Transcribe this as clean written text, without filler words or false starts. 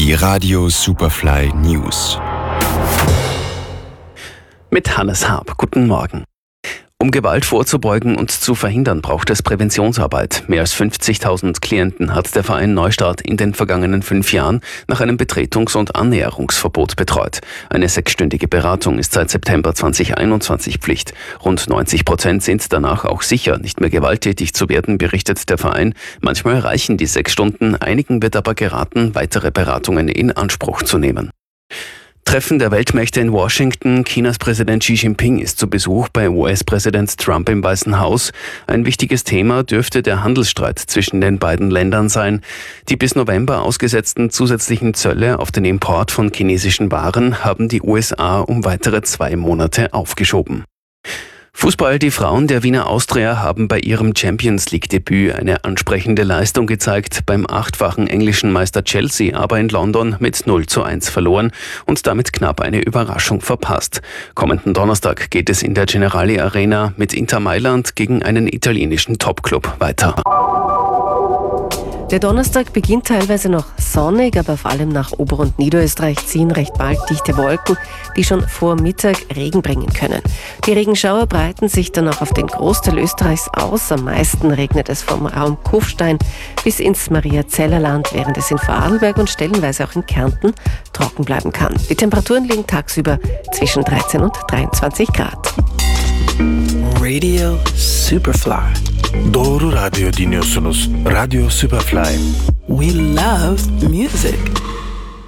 Die Radio Superfly News. Mit Hannes Haab. Guten Morgen. Um Gewalt vorzubeugen und zu verhindern, braucht es Präventionsarbeit. Mehr als 50.000 Klienten hat der Verein Neustart in den vergangenen 5 Jahren nach einem Betretungs- und Annäherungsverbot betreut. Eine 6-stündige Beratung ist seit September 2021 Pflicht. Rund 90% sind danach auch sicher, nicht mehr gewalttätig zu werden, berichtet der Verein. Manchmal reichen die 6 Stunden, einigen wird aber geraten, weitere Beratungen in Anspruch zu nehmen. Treffen der Weltmächte in Washington. Chinas Präsident Xi Jinping ist zu Besuch bei US-Präsident Trump im Weißen Haus. Ein wichtiges Thema dürfte der Handelsstreit zwischen den beiden Ländern sein. Die bis November ausgesetzten zusätzlichen Zölle auf den Import von chinesischen Waren haben die USA um weitere 2 Monate aufgeschoben. Fußball. Die Frauen der Wiener Austria haben bei ihrem Champions-League-Debüt eine ansprechende Leistung gezeigt, beim 8-fachen englischen Meister Chelsea aber in London mit 0:1 verloren und damit knapp eine Überraschung verpasst. Kommenden Donnerstag geht es in der Generali Arena mit Inter Mailand gegen einen italienischen Topclub weiter. Der Donnerstag beginnt teilweise noch sonnig, aber vor allem nach Ober- und Niederösterreich ziehen recht bald dichte Wolken, die schon vor Mittag Regen bringen können. Die Regenschauer breiten sich dann auch auf den Großteil Österreichs aus. Am meisten regnet es vom Raum Kufstein bis ins Mariazellerland, während es in Vorarlberg und stellenweise auch in Kärnten trocken bleiben kann. Die Temperaturen liegen tagsüber zwischen 13 und 23 Grad. Radio Superfly. Doğru radyo dinliyorsunuz. Radio Superfly. We love music.